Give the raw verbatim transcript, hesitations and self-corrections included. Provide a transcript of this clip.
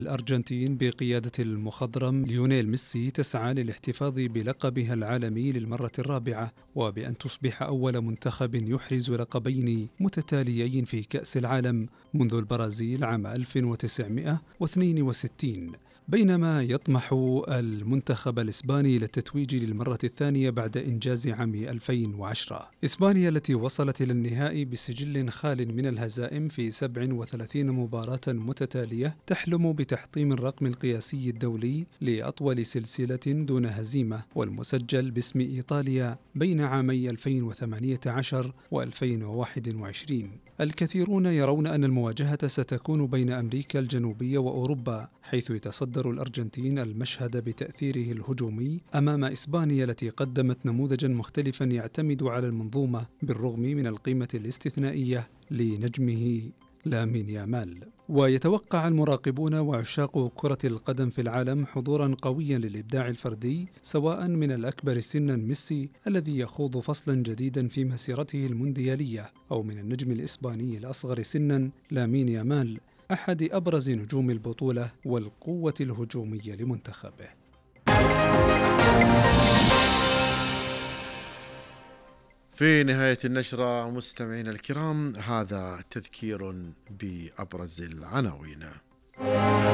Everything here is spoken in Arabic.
الأرجنتين بقيادة المخضرم ليونيل ميسي تسعى للاحتفاظ بلقبها العالمي للمرة الرابعة، وبأن تصبح أول منتخب يحرز لقبين متتاليين في كأس العالم منذ البرازيل عام ألف وتسعمائة واثنين وستين، بينما يطمح المنتخب الإسباني للتتويج للمرة الثانية بعد إنجاز عام ألفين وعشرة. إسبانيا التي وصلت إلى النهائي بسجل خال من الهزائم في سبع وثلاثين مباراة متتالية تحلم بتحطيم الرقم القياسي الدولي لأطول سلسلة دون هزيمة، والمسجل باسم إيطاليا بين عامي ألفين وثمانية عشر وألفين وواحد وعشرين. الكثيرون يرون أن المواجهة ستكون بين أمريكا الجنوبية وأوروبا، حيث يتصدر الأرجنتين المشهد بتأثيره الهجومي أمام إسبانيا التي قدمت نموذجا مختلفا يعتمد على المنظومة بالرغم من القيمة الاستثنائية لنجمه لامين يامال. ويتوقع المراقبون وعشاق كرة القدم في العالم حضورا قويا للإبداع الفردي، سواء من الأكبر سنا ميسي الذي يخوض فصلا جديدا في مسيرته المونديالية، أو من النجم الإسباني الأصغر سنا لامين يامال، أحد أبرز نجوم البطولة والقوة الهجومية لمنتخبه. في نهاية النشرة مستمعينا الكرام، هذا تذكير بأبرز العناوين.